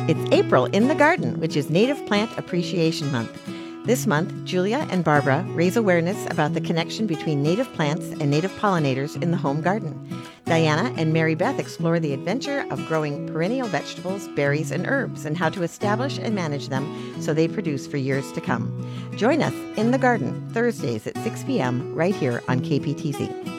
It's April in the Garden, which is Native Plant Appreciation Month. This month, Julia and Barbara raise awareness about the connection between native plants and native pollinators in the home garden. Diana and Mary Beth explore the adventure of growing perennial vegetables, berries, and herbs and how to establish and manage them so they produce for years to come. Join us in the garden Thursdays at 6 p.m. right here on KPTZ.